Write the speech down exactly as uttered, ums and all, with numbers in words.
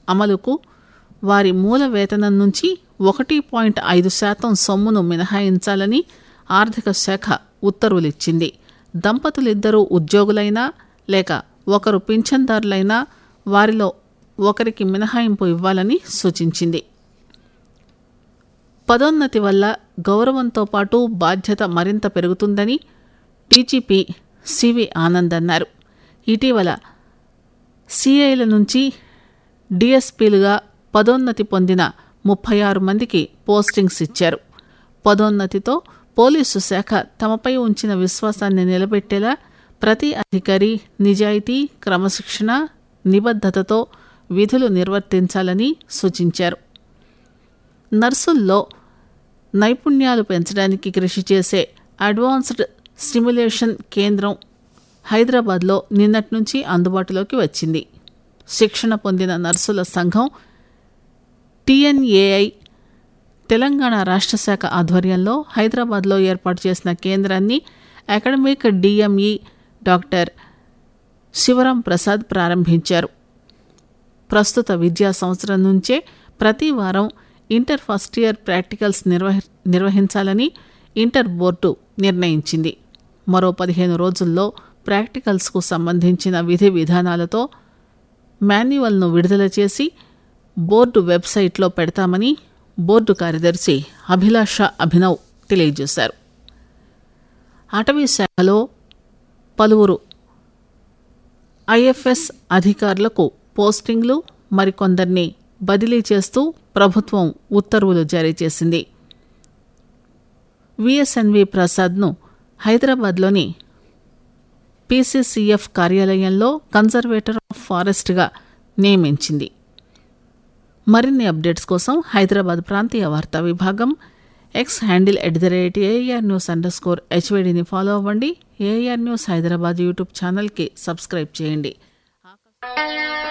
అమలుకు వారి మూల వేతనం నుంచి ఒకటి పాయింట్ ఐదు శాతం సొమ్మును మినహాయించాలని ఆర్థిక శాఖ ఉత్తర్వులిచ్చింది. దంపతులిద్దరూ ఉద్యోగులైనా లేక ఒకరు పింఛన్దారులైనా వారిలో ఒకరికి మినహాయింపు ఇవ్వాలని సూచించింది. పదోన్నతి వల్ల గౌరవంతో పాటు బాధ్యత మరింత పెరుగుతుందని డీజీపీ సివి ఆనంద్ అన్నారు. ఇటీవల సిఐల నుంచి డిఎస్పీలుగా పదోన్నతి పొందిన ముప్పై ఆరు మందికి పోస్టింగ్స్ ఇచ్చారు. పదోన్నతితో పోలీసు శాఖ తమపై ఉంచిన విశ్వాసాన్ని నిలబెట్టేలా ప్రతి అధికారి నిజాయితీ, క్రమశిక్షణ, నిబద్ధతతో విధులు నిర్వర్తించాలని సూచించారు. నర్సుల్లో నైపుణ్యాలు పెంచడానికి కృషి చేసే అడ్వాన్స్డ్ స్టిమ్యులేషన్ కేంద్రం హైదరాబాద్లో నిన్నటి నుంచి అందుబాటులోకి వచ్చింది. శిక్షణ పొందిన నర్సుల సంఘం టీఎన్ఏఐ తెలంగాణ రాష్ట్ర శాఖ ఆధ్వర్యంలో హైదరాబాద్లో ఏర్పాటు చేసిన కేంద్రాన్ని academic DME doctor Sivaram Prasad ప్రారంభించారు. ప్రస్తుత విద్యా సంవత్సరం నుంచే ప్రతి వారం ఇంటర్ ఫస్ట్ ఇయర్ ప్రాక్టికల్స్ నిర్వహి నిర్వహించాలని ఇంటర్ బోర్డు నిర్ణయించింది. మరో పదిహేను రోజుల్లో ప్రాక్టికల్స్కు సంబంధించిన విధి విధానాలతో మాన్యువల్ను విడుదల చేసి బోర్డు వెబ్సైట్లో పెడతామని బోర్డు కార్యదర్శి అభిలాష అభినవ్ తెలియజేశారు. అటవీ శాఖలో పలువురు ఐఎఫ్ఎస్ అధికారులకు పోస్టింగ్లు, మరికొందరిని బదిలీ చేస్తూ ప్రభుత్వం ఉత్తర్వులు జారీ చేసింది. విఎస్ఎన్వి ప్రసాద్ను హైదరాబాద్లోని పీసీసీఎఫ్ కార్యాలయంలో కన్జర్వేటర్ ఆఫ్ ఫారెస్ట్గా నియమించింది. మరిన్ని అప్డేట్స్ కోసం హైదరాబాద్ ప్రాంతీయ వార్తా విభాగం X handle at the rate AR news under score హెచ్వైడిని follow అవ్వండి. ఏఆర్ న్యూస్ హైదరాబాద్ యూట్యూబ్ ఛానల్కి సబ్స్క్రైబ్ చేయండి.